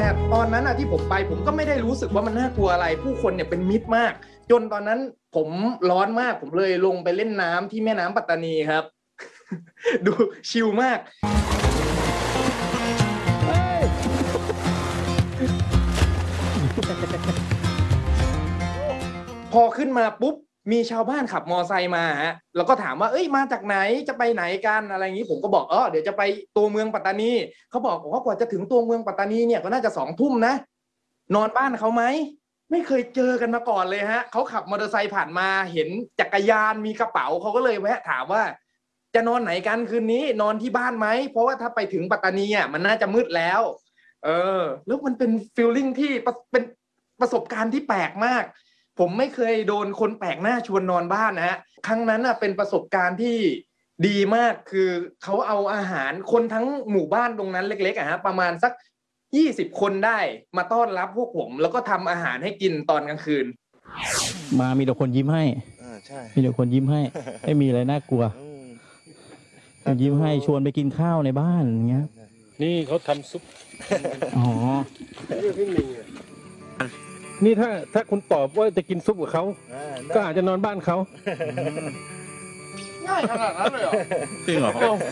ตอนนั้นที่ผมไปผมก็ไม่ได้รู้สึกว่ามันน่ากลัวอะไรผู้คนเนี่ยเป็นมิตรมากจนตอนนั้นผมร้อนมากผมเลยลงไปเล่นน้ำที่แม่น้ำปัตตานีครับ ดูชิลมากพอขึ้นมาปุ๊บมีชาวบ้านขับมอไซค์มาฮะแล้วก็ถามว่าเอ้ยมาจากไหนจะไปไหนกันอะไรอย่างนี้ผมก็บอกเดี๋ยวจะไปตัวเมืองปัตตานีเขาบอกว่ากว่าจะถึงตัวเมืองปัตตานีเนี่ยก็น่าจะ20:00 นะนอนบ้านเขาไหมไม่เคยเจอกันมาก่อนเลยฮะเขาขับมอเตอร์ไซค์ผ่านมาเห็นจักรยานมีกระเป๋าเขาก็เลยแวะถามว่าจะนอนไหนกันคืนนี้นอนที่บ้านไหมเพราะว่าถ้าไปถึงปัตตานีมันน่าจะมืดแล้วแล้วมันเป็นฟีลลิ่งที่เป็นประสบการณ์ที่แปลกมากผมไม่เคยโดนคนแปลกหน้าชวนนอนบ้านนะฮะครั้งนั้นเป็นประสบการณ์ที่ดีมากคือเขาเอาอาหารคนทั้งหมู่บ้านตรงนั้นเล็กๆฮะประมาณสัก20 คนได้มาต้อนรับพวกผมแล้วก็ทำอาหารให้กินตอนกลางคืนมามีแต่คนยิ้มให้ใช่มีแต่คนยิ้มให้ไม่มีอะไรน่ากลัวยิ้มให้ชวนไปกินข้าวในบ้านอย่างเงี้ยนี่เขาทำซุปอ๋อนี่ถ้าคุณตอบว่าจะกินซุปกับเขาก็อาจจะนอนบ้านเขาง่ายขนาดนั้นเลยเหรอจริงเหรอ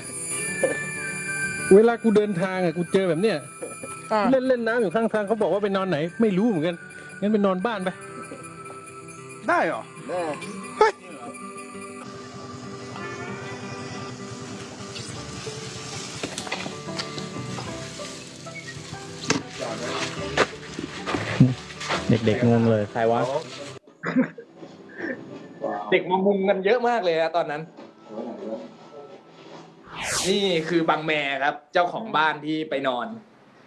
เวลากูเดินทางกูเจอแบบเนี้ยเล่นน้ำอยู่ข้างทางเขาบอกว่าไปนอนไหนไม่รู้เหมือนกันงั้นไปนอนบ้านไปได้เหรอได้เด็กๆงงเลยใครวะเด็กมามุงกันเยอะมากเลยตอนนั้นนี่คือบางแมครับ เจ้าของบ้านที่ไปนอน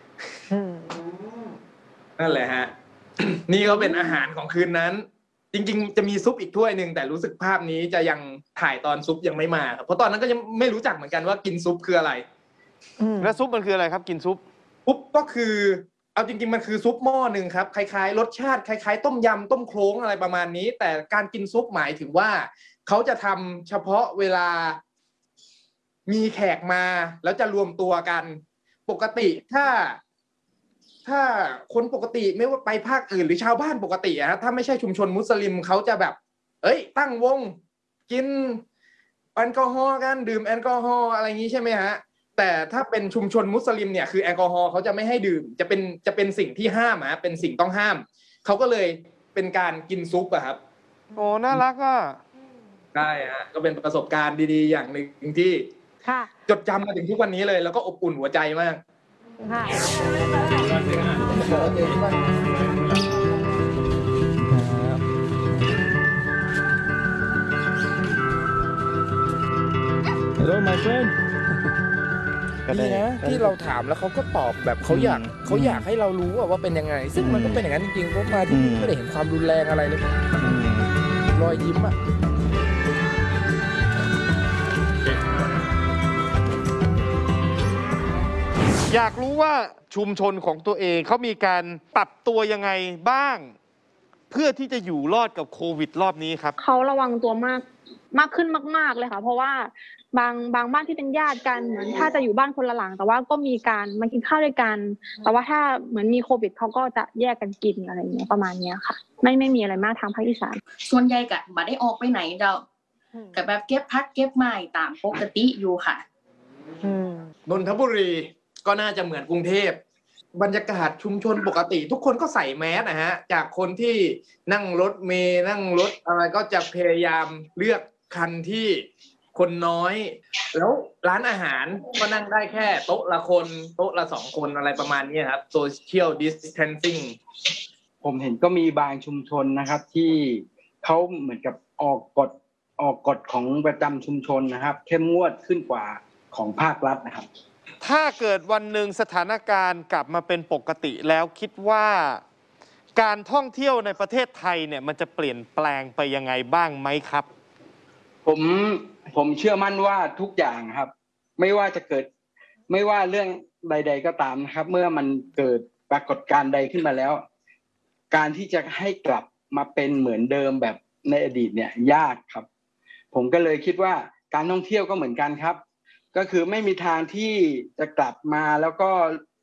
นั่นแหละฮะ นี่ก็เป็นอาหารของคืนนั้นจริงๆจะมีซุปอีกถ้วยนึงแต่รู้สึกภาพนี้จะยังถ่ายตอนซุปยังไม่มาครับเพราะตอนนั้นก็ยังไม่รู้จักเหมือนกันว่ากินซุปคืออะไรแล้วซุปมันคืออะไรครับกินซุปก็คือเอาจริงๆมันคือซุปหม้อนึงครับคล้ายๆรสชาติคล้ายๆต้มยำต้มโคลงอะไรประมาณนี้แต่การกินซุปหมายถึงว่าเขาจะทำเฉพาะเวลามีแขกมาแล้วจะรวมตัวกันปกติถ้าคนปกติไม่ว่าไปภาคอื่นหรือชาวบ้านปกติถ้าไม่ใช่ชุมชนมุสลิมเขาจะแบบตั้งวงกินแอลกอฮอล์กันดื่มแอลกอฮอล์อะไรอย่างนี้ใช่ไหมฮะแต่ถ้าเป็นชุมชนมุสลิมเนี่ยคือแอลกอฮอล์เขาจะไม่ให้ดื่มจะเป็นสิ่งที่ห้ามเป็นสิ่งต้องห้ามเขาก็เลยเป็นการกินซุปครับโอ้น่ารักใช่ฮะก็เป็นประสบการณ์ดีๆอย่างหนึ่งที่จดจำมาถึงทุกวันนี้เลยแล้วก็อบอุ่นหัวใจมากค่ะ Hello my friend ดีนะที่เราถามแล้วเขาก็ตอบแบบเขาอยากให้เรารู้ว่าเป็นยังไงซึ่งมันก็เป็นอย่างนั้นจริงๆเพราะมาที่นี่ไม่ได้เห็นความรุนแรงอะไรเลยรอยยิ้มอยากรู้ว่าชุมชนของตัวเองเขามีการปรับตัวยังไงบ้างเพื่อที่จะอยู่รอดกับโควิดรอบนี้ครับเขาระวังตัวมากขึ้นมากๆเลยค่ะเพราะว่าบางบ้านที่เป็นญาติกันเหมือนถ้าจะอยู่บ้านคนละหลังแต่ว่าก็มีการมากินข้าวด้วยกันแต่ว่าถ้าเหมือนมีโควิดเขาก็จะแยกกันกินอะไรอย่างเงี้ยประมาณนี้ค่ะไม่มีอะไรมากทางภาคอีสานส่วนใหญ่ก็บ่ได้ออกไปไหนเราก็แบบเก็บพักเก็บไม้ตามปกติอยู่ค่ะนนทบุรีก็น่าจะเหมือนกรุงเทพบรรยากาศชุมชนปกติทุกคนก็ใส่แมสนะฮะจากคนที่นั่งรถเมล์นั่งรถอะไรก็จะพยายามเลือกคันที่คนน้อยแล้วร้านอาหารก็นั่งได้แค่โต๊ะละคนโต๊ะละ2 คนอะไรประมาณนี้ครับ Social Distancing ผมเห็นก็มีบางชุมชนนะครับที่เขาเหมือนกับออกกฎของประจำชุมชนนะครับเข้มงวดขึ้นกว่าของภาครัฐนะครับถ้าเกิดวันหนึ่งสถานการณ์กลับมาเป็นปกติแล้วคิดว่าการท่องเที่ยวในประเทศไทยเนี่ยมันจะเปลี่ยนแปลงไปยังไงบ้างไหมครับผมเชื่อมั่นว่าทุกอย่างครับไม่ว่าเรื่องใดๆก็ตามนะครับเมื่อมันเกิดปรากฏการณ์ใดขึ้นมาแล้วการที่จะให้กลับมาเป็นเหมือนเดิมแบบในอดีตเนี่ยยากครับผมก็เลยคิดว่าการท่องเที่ยวก็เหมือนกันครับก็คือไม่มีทางที่จะกลับมาแล้วก็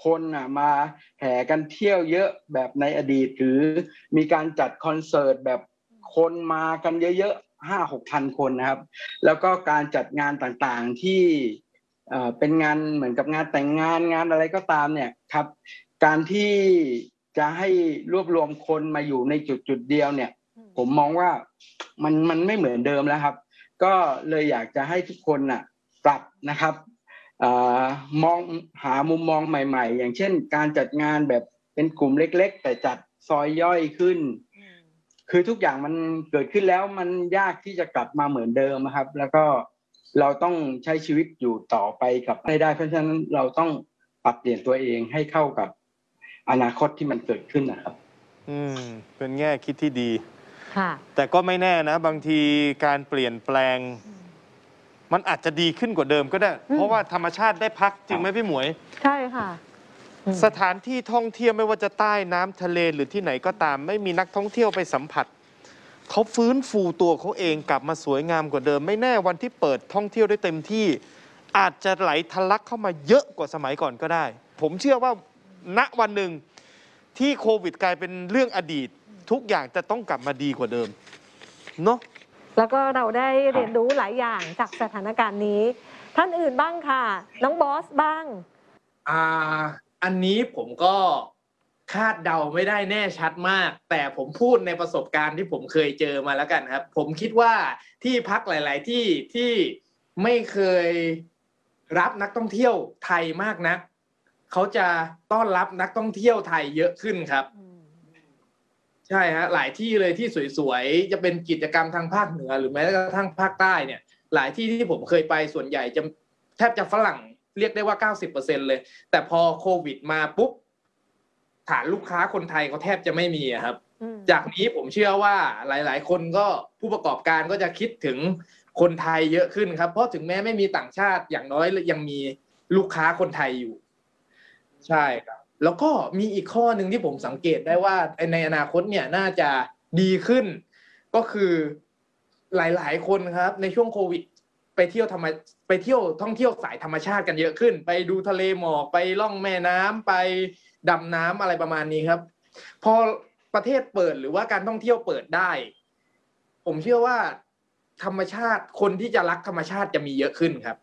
คนมาแห่กันเที่ยวเยอะแบบในอดีตหรือมีการจัดคอนเสิร์ตแบบคนมากันเยอะๆ 5-6 พันคนนะครับแล้วก็การจัดงานต่างๆที่เป็นงานเหมือนกับงานแต่งงานงานอะไรก็ตามเนี่ยครับการที่จะให้รวบรวมคนมาอยู่ในจุดเดียวเนี่ยผมมองว่ามันไม่เหมือนเดิมแล้วครับก็เลยอยากจะให้ทุกคนปรับนะครับมองหามุมมองใหม่ๆอย่างเช่นการจัดงานแบบเป็นกลุ่มเล็กๆแต่จัดซอยย่อยขึ้นคือทุกอย่างมันเกิดขึ้นแล้วมันยากที่จะกลับมาเหมือนเดิมนะครับแล้วก็เราต้องใช้ชีวิตอยู่ต่อไปกับให้ได้เพราะฉะนั้นเราต้องปรับเปลี่ยนตัวเองให้เข้ากับอนาคตที่มันเกิดขึ้นนะครับเป็นแง่คิดที่ดีค่ะแต่ก็ไม่แน่นะบางทีการเปลี่ยนแปลงมันอาจจะดีขึ้นกว่าเดิมก็ได้ เพราะว่าธรรมชาติได้พักจริงไหมพี่หมวยใช่ค่ะสถานที่ท่องเที่ยวไม่ว่าจะใต้น้ำทะเลหรือที่ไหนก็ตามไม่มีนักท่องเที่ยวไปสัมผัสเขาฟื้นฟูตัวเขาเองกลับมาสวยงามกว่าเดิมไม่แน่วันที่เปิดท่องเที่ยวได้เต็มที่อาจจะไหลทะลักเข้ามาเยอะกว่าสมัยก่อนก็ได้ผมเชื่อว่าณวันหนึ่งที่โควิดกลายเป็นเรื่องอดีตทุกอย่างจะต้องกลับมาดีกว่าเดิมเนาะแล้วก็เราได้เรียนรู้หลายอย่างจากสถานการณ์นี้ท่านอื่นบ้างค่ะน้องบอสบ้างอันนี้ผมก็คาดเดาไม่ได้แน่ชัดมากแต่ผมพูดในประสบการณ์ที่ผมเคยเจอมาแล้วกันครับผมคิดว่าที่พักหลายๆที่ไม่เคยรับนักท่องเที่ยวไทยมากนักเขาจะต้อนรับนักท่องเที่ยวไทยเยอะขึ้นครับใช่ฮะหลายที่เลยที่สวยๆจะเป็นกิจกรรมทางภาคเหนือหรือแม้กระทั่งภาคใต้เนี่ยหลายที่ที่ผมเคยไปส่วนใหญ่จะแทบจะฝรั่งเรียกได้ว่า 90% เลยแต่พอโควิดมาปุ๊บฐานลูกค้าคนไทยเขาแทบจะไม่มีครับจากนี้ผมเชื่อว่าหลายๆคนก็ผู้ประกอบการก็จะคิดถึงคนไทยเยอะขึ้นครับเพราะถึงแม้ไม่มีต่างชาติอย่างน้อยยังมีลูกค้าคนไทยอยู่ใช่ครับแล้วก็มีอีกข้อหนึ่งที่ผมสังเกตได้ว่าในอนาคตเนี่ยน่าจะดีขึ้นก็คือหลายๆคนครับในช่วงโควิดไปเที่ยวท่องเที่ยวสายธรรมชาติกันเยอะขึ้นไปดูทะเลหมอกไปล่องแม่น้ำไปดำน้ำอะไรประมาณนี้ครับพอประเทศเปิดหรือว่าการท่องเที่ยวเปิดได้ผมเชื่อว่าธรรมชาติคนที่จะรักธรรมชาติจะมีเยอะขึ้นครับ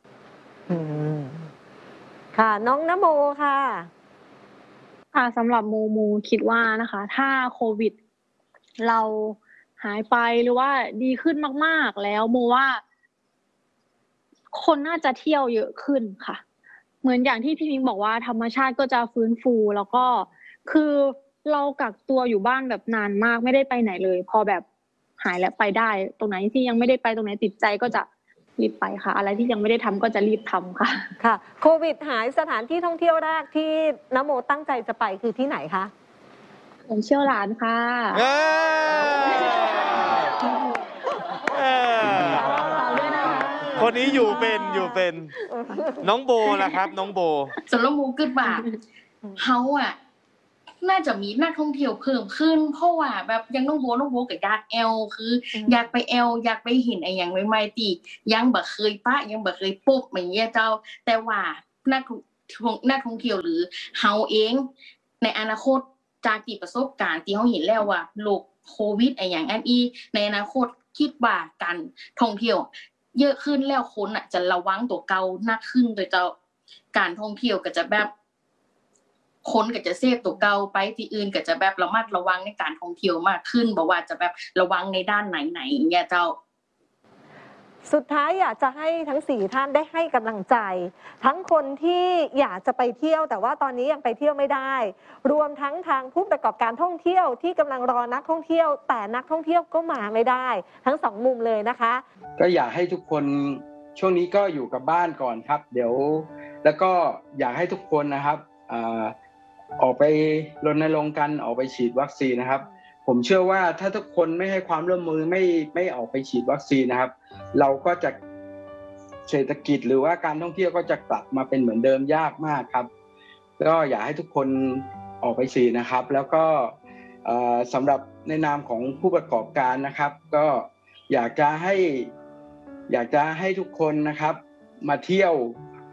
ค่ะน้องนโมค่ะสำหรับโมคิดว่านะคะถ้าโควิดเราหายไปหรือว่าดีขึ้นมากๆแล้วโมว่าคนน่าจะเที่ยวเยอะขึ้นค่ะเหมือนอย่างที่พี่มิ้งบอกว่าธรรมชาติก็จะฟื้นฟูแล้วก็คือเรากักตัวอยู่บ้านแบบนานมากไม่ได้ไปไหนเลยพอแบบหายแล้วไปได้ตรงไหนที่ยังไม่ได้ไปตรงไหนติดใจก็จะรีบไปค่ะอะไรที่ยังไม่ได้ทำก็จะรีบทำค่ะค่ะโควิดหายสถานที่ท่องเที่ยวแรกที่นโมตั้งใจจะไปคือที่ไหนคะผมเชี่ยวหลานค่ะคนนี้อยู่เป็นน้องโบล่ะครับน้องโบสำหรับโมคิดว่าเขาน่าจะมีนักท่องเที่ยวเพิ่มขึ้นเพราะว่าแบบยังน้องโบกับอยากแอลคืออยากไปแอลอยากไปเห็นไอ้อย่างใหม่ๆที่ยังบ่เคยปะยังบ่เคยปุ๊บอย่างเงี้ยเจ้าแต่ว่านักท่องเที่ยวหรือเฮาเองในอนาคตจากที่ประสบการณ์ที่เฮาเห็นแล้วว่าโรคโควิดไอ้อย่างอันอีในอนาคตคิดว่าการท่องเที่ยวเยอะขึ้นแล้วคนจะระวังตัวเก่านักขึ้นโดยเจ้าการท่องเที่ยวก็จะแบบคนก็จะเซฟตัวเก่าไปที่อื่นก็จะแบบระมัดระวังในการท่องเที่ยวมากขึ้นบอกว่าจะแบบระวังในด้านไหนๆอย่างเงี้ยเจ้าสุดท้ายอยากจะให้ทั้ง4ท่านได้ให้กำลังใจทั้งคนที่อยากจะไปเที่ยวแต่ว่าตอนนี้ยังไปเที่ยวไม่ได้รวมทั้งทางผู้ประกอบการท่องเที่ยวที่กำลังรอนักท่องเที่ยวแต่นักท่องเที่ยวก็มาไม่ได้ทั้ง2มุมเลยนะคะก็อยากให้ทุกคนช่วงนี้ก็อยู่กับบ้านก่อนครับเดี๋ยวแล้วก็อยากให้ทุกคนนะครับออกไปรณรงค์กันออกไปฉีดวัคซีนนะครับผมเชื่อว่าถ้าทุกคนไม่ให้ความร่วมมือไม่ออกไปฉีดวัคซีนนะครับเราก็จะเศรษฐกิจหรือว่าการท่องเที่ยวก็จะกลับมาเป็นเหมือนเดิมยากมากครับก็อยากให้ทุกคนออกไปฉีดนะครับแล้วก็สำหรับในนามของผู้ประกอบการนะครับก็อยากจะให้ทุกคนนะครับมาเที่ยว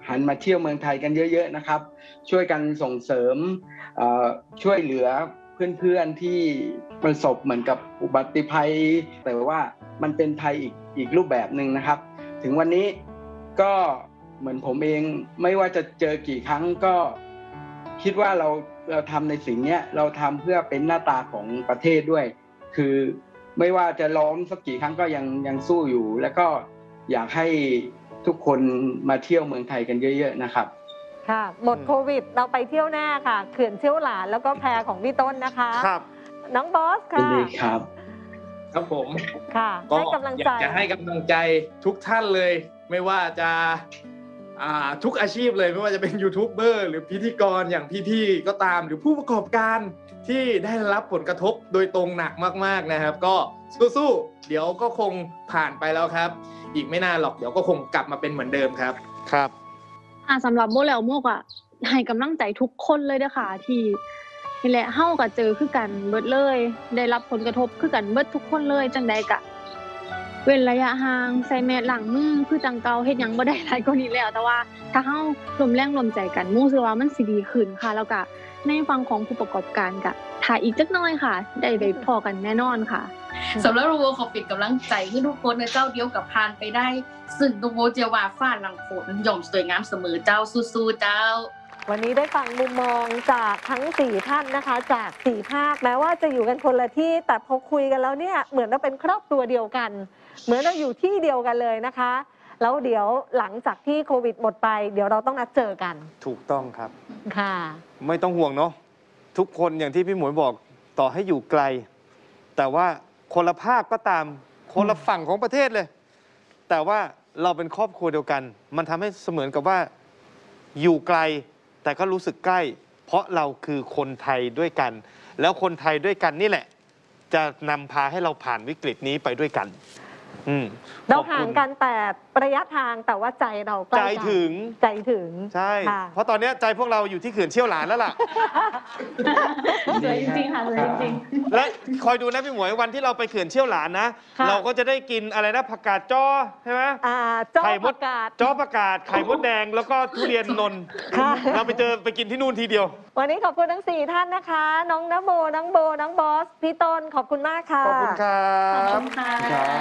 หันมาเที่ยวเมืองไทยกันเยอะๆนะครับช่วยกันส่งเสริมช่วยเหลือเพื่อนๆที่ประสบเหมือนกับอุบัติภัยแต่ว่ามันเป็นภัยอีกรูปแบบหนึ่งนะครับถึงวันนี้ก็เหมือนผมเองไม่ว่าจะเจอกี่ครั้งก็คิดว่าเราทำในสิ่งนี้เราทำเพื่อเป็นหน้าตาของประเทศด้วยคือไม่ว่าจะล้มสักกี่ครั้งก็ยังสู้อยู่แล้วก็อยากให้ทุกคนมาเที่ยวเมืองไทยกันเยอะๆนะครับค่ะหมดโควิดเราไปเที่ยวหน้าค่ะเขื่อนเชี่ยวหลานแล้วก็แพของพี่ต้นนะคะครับน้องบอสค่ะดีครับครับผมค่ะให้กำลังใจอยากจะให้กำลังใจทุกท่านเลยไม่ว่าจะทุกอาชีพเลยไม่ว่าจะเป็นยูทูบเบอร์หรือพิธีกรอย่างพี่ๆก็ตามหรือผู้ประกอบการที่ได้รับผลกระทบโดยตรงหนักมากๆนะครับก็สู้ๆเดี๋ยวก็คงผ่านไปแล้วครับอีกไม่นานหรอกเดี๋ยวก็คงกลับมาเป็นเหมือนเดิมครับครับสำหรับโมแล้วโมก็ให้กำลังใจทุกคนเลยเด้อค่ะที่นี่แหละเฮาก็เจอคือกันเบิดเลยได้รับผลกระทบคือกันเบิดทุกคนเลยจังใดก็เว้นระยะห่างใส่แมสล้างมือคือจังเก่าเฮ็ดหยังบ่ได้หลายกว่านี้แล้วแต่ว่าถ้าเฮาร่วมแรงร่วมใจกันโมเชื่อว่ามันสิดีขึ้นค่ะแล้วก็ในฝั่งของผู้ประกอบการก็ถ้าอีกจักหน่อยค่ะได้พอกันแน่นอนค่ะสำหรับโรขอปิดกำลังใจให้ทุกคนนะเจ้าเดียวกับผ่านไปได้ซึ่งตัวโบเจวาฟ้าหลังฝนย่อมสวยงามเสมอเจ้าสู้ๆเจ้าวันนี้ได้ฟังมุมมองจากทั้ง4ท่านนะคะจาก4ภาคแม้ว่าจะอยู่กันคนละที่แต่พอคุยกันแล้วเนี่ยเหมือนเราเป็นครอบครัวเดียวกันเหมือนเราอยู่ที่เดียวกันเลยนะคะแล้วเดี๋ยวหลังจากที่โควิดหมดไปเดี๋ยวเราต้องนัดเจอกันถูกต้องครับค่ะไม่ต้องห่วงเนาะทุกคนอย่างที่พี่หมวยบอกต่อให้อยู่ไกลแต่ว่าคนละภาคก็ตามคนละฝั่งของประเทศเลยแต่ว่าเราเป็นครอบครัวเดียวกันมันทำให้เสมือนกับว่าอยู่ไกลแต่ก็รู้สึกใกล้เพราะเราคือคนไทยด้วยกันแล้วคนไทยด้วยกันนี่แหละจะนำพาให้เราผ่านวิกฤตนี้ไปด้วยกันเราห่างกันแต่ระยะทางแต่ว่าใจเราใกล้ใจถึงใช่เพราะตอนนี้ใจพวกเราอยู่ที่เขื่อนเชี่ยวหลานแล้วล่ะสวยจริงๆค่ะสวยจริงและคอยดูนะพี่หมวยวันที่เราไปเขื่อนเชี่ยวหลานนะเราก็จะได้กินอะไรนะผักกาดจ้อใช่ไหมไข่มดจ้อผักกาดไข่มดแดงแล้วก็ทุเรียนนนท์เราไปกินที่นู่นทีเดียววันนี้ขอบคุณทั้ง4ท่านนะคะน้องนโมน้องโบน้องบอสพี่ต้นขอบคุณมากค่ะขอบคุณครับขอบคุณค่ะ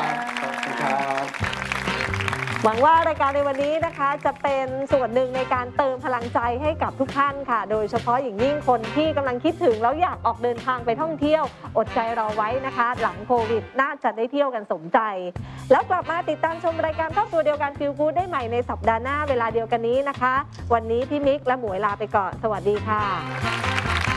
หวังว่ารายการในวันนี้นะคะจะเป็นส่วนหนึ่งในการเติมพลังใจให้กับทุกท่านค่ะโดยเฉพาะอย่างยิ่งคนที่กำลังคิดถึงแล้วอยากออกเดินทางไปท่องเที่ยวอดใจรอไว้นะคะหลังโควิดน่าจะได้เที่ยวกันสมใจแล้วกลับมาติดตามชมรายการครอบครัวเดียวกันฟีลกู๊ดได้ใหม่ในสัปดาห์หน้าเวลาเดียวกันนี้นะคะวันนี้พี่มิกและหมวยลาไปก่อนสวัสดีค่ะ